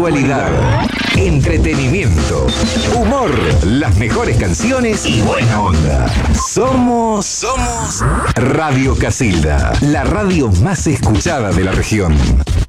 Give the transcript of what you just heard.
actualidad, entretenimiento, humor, las mejores canciones y buena onda. Somos Radio Casilda, la radio más escuchada de la región.